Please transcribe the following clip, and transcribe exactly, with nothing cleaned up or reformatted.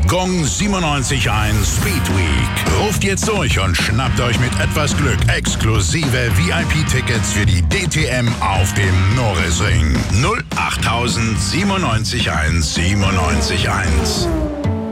Gong siebenundneunzig Komma eins Speed Week. Ruft jetzt durch und schnappt euch mit etwas Glück exklusive V I P-Tickets für die D T M auf dem Norrisring. null acht siebenundneunzig Komma eins siebenundneunzig Komma eins.